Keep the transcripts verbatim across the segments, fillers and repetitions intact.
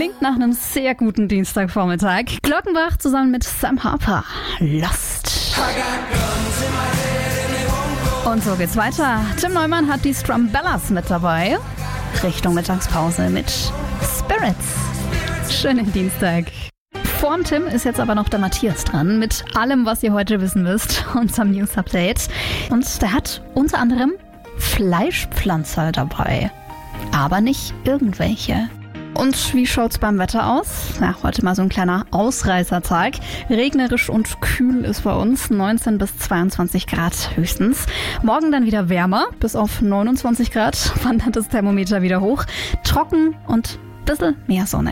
Klingt nach einem sehr guten Dienstagvormittag. Glockenbach zusammen mit Sam Harper. Lost. Und so geht's weiter. Tim Neumann hat die Strumbellas mit dabei. Richtung Mittagspause mit Spirits. Schönen Dienstag. Vorm Tim ist jetzt aber noch der Matthias dran mit allem, was ihr heute wissen müsst, unserem News-Update. Und der hat unter anderem Fleischpflanzer dabei. Aber nicht irgendwelche. Und wie schaut's beim Wetter aus? Ja, heute mal so ein kleiner Ausreißertag. Regnerisch und kühl ist bei uns, neunzehn bis zweiundzwanzig Grad höchstens. Morgen dann wieder wärmer, bis auf neunundzwanzig Grad wandert das Thermometer wieder hoch. Trocken und ein bisschen mehr Sonne.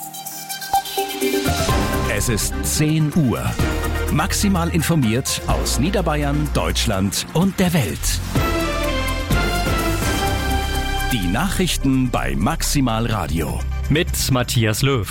Es ist zehn Uhr. Maximal informiert aus Niederbayern, Deutschland und der Welt. Die Nachrichten bei Maximal Radio. Mit Matthias Löw.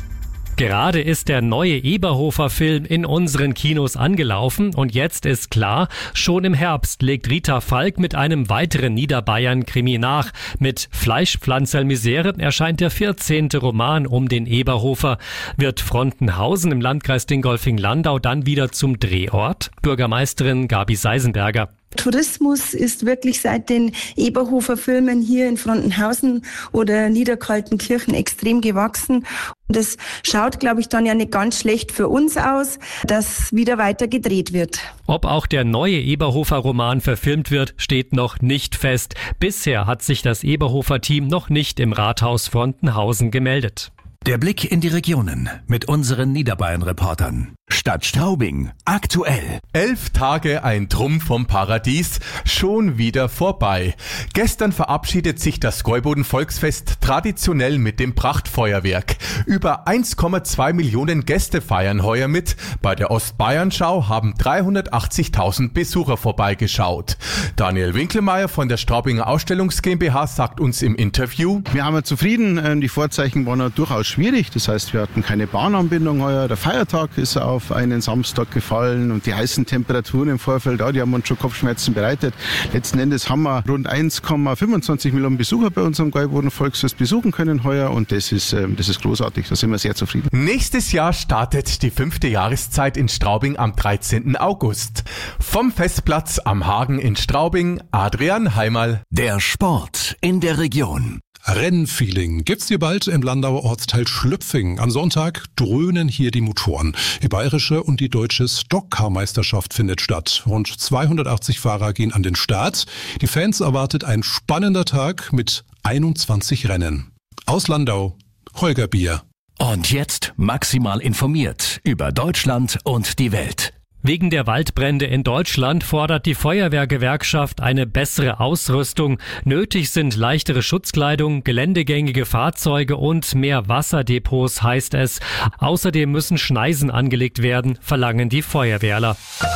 Gerade ist der neue Eberhofer-Film in unseren Kinos angelaufen und jetzt ist klar, schon im Herbst legt Rita Falk mit einem weiteren Niederbayern-Krimi nach. Mit Fleischpflanzerl-Misere erscheint der vierzehnte Roman um den Eberhofer. Wird Frontenhausen im Landkreis Dingolfing-Landau dann wieder zum Drehort? Bürgermeisterin Gabi Seisenberger. Tourismus ist wirklich seit den Eberhofer-Filmen hier in Frontenhausen oder Niederkaltenkirchen extrem gewachsen. Und es schaut, glaube ich, dann ja nicht ganz schlecht für uns aus, dass wieder weiter gedreht wird. Ob auch der neue Eberhofer-Roman verfilmt wird, steht noch nicht fest. Bisher hat sich das Eberhofer-Team noch nicht im Rathaus Frontenhausen gemeldet. Der Blick in die Regionen mit unseren Niederbayern-Reportern. Stadt Straubing, aktuell. Elf Tage ein Trumm vom Paradies, schon wieder vorbei. Gestern verabschiedet sich das Gäuboden-Volksfest traditionell mit dem Prachtfeuerwerk. Über eins Komma zwei Millionen Gäste feiern heuer mit. Bei der Ostbayernschau haben dreihundertachtzigtausend Besucher vorbeigeschaut. Daniel Winkelmeier von der Straubinger Ausstellungs GmbH sagt uns im Interview: Wir haben zufrieden, die Vorzeichen waren ja durchaus schwierig. Das heißt, wir hatten keine Bahnanbindung heuer. Der Feiertag ist auf einen Samstag gefallen und die heißen Temperaturen im Vorfeld, ja, die haben uns schon Kopfschmerzen bereitet. Letzten Endes haben wir rund eins Komma fünfundzwanzig Millionen Besucher bei unserem Gäuboden-Volksfest besuchen können heuer und das ist, äh, das ist großartig. Da sind wir sehr zufrieden. Nächstes Jahr startet die fünfte Jahreszeit in Straubing am dreizehnten August. Vom Festplatz am Hagen in Straubing, Adrian Heimerl. Der Sport in der Region. Rennfeeling gibt's hier bald im Landauer Ortsteil Schlüpfing. Am Sonntag dröhnen hier die Motoren. Die bayerische und die deutsche Stockcar-Meisterschaft findet statt. Rund zweihundertachtzig Fahrer gehen an den Start. Die Fans erwartet ein spannender Tag mit einundzwanzig Rennen. Aus Landau, Holger Bier. Und jetzt maximal informiert über Deutschland und die Welt. Wegen der Waldbrände in Deutschland fordert die Feuerwehrgewerkschaft eine bessere Ausrüstung. Nötig sind leichtere Schutzkleidung, geländegängige Fahrzeuge und mehr Wasserdepots, heißt es. Außerdem müssen Schneisen angelegt werden, verlangen die Feuerwehrler.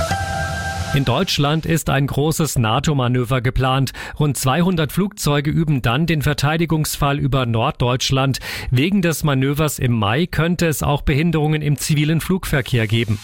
In Deutschland ist ein großes NATO-Manöver geplant. Rund zweihundert Flugzeuge üben dann den Verteidigungsfall über Norddeutschland. Wegen des Manövers im Mai könnte es auch Behinderungen im zivilen Flugverkehr geben.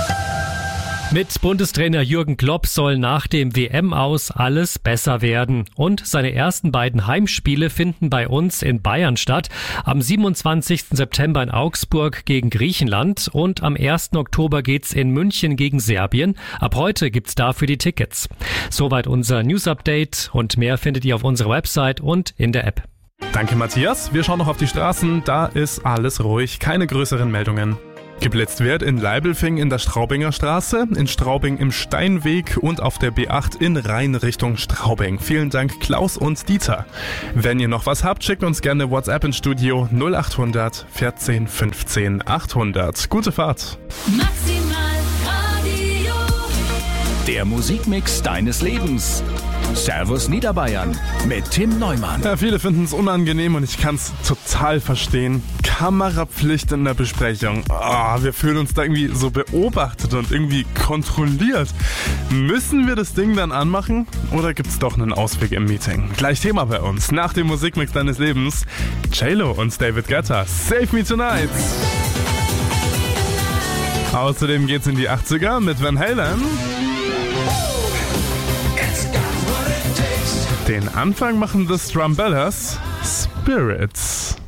Mit Bundestrainer Jürgen Klopp soll nach dem W M-Aus alles besser werden. Und seine ersten beiden Heimspiele finden bei uns in Bayern statt. Am siebenundzwanzigsten September in Augsburg gegen Griechenland und am ersten Oktober geht's in München gegen Serbien. Ab heute gibt's dafür die Tickets. Soweit unser News-Update und mehr findet ihr auf unserer Website und in der App. Danke, Matthias. Wir schauen noch auf die Straßen. Da ist alles ruhig, keine größeren Meldungen. Geblitzt wird in Leibelfing in der Straubinger Straße, in Straubing im Steinweg und auf der B acht in Rhein Richtung Straubing. Vielen Dank Klaus und Dieter. Wenn ihr noch was habt, schickt uns gerne WhatsApp ins Studio null achthundert vierzehn fünfzehn achthundert. Gute Fahrt. Maximal Radio. Der Musikmix deines Lebens. Servus Niederbayern mit Tim Neumann. Ja, viele finden es unangenehm und ich kann es total verstehen. Kamerapflicht in der Besprechung. Oh, wir fühlen uns da irgendwie so beobachtet und irgendwie kontrolliert. Müssen wir das Ding dann anmachen oder gibt es doch einen Ausweg im Meeting? Gleich Thema bei uns. Nach dem Musikmix deines Lebens. J-Lo und David Guetta. Save Me Tonight. Außerdem geht's in die achtziger mit Van Halen. Den Anfang machen The Strumbellas, Spirits.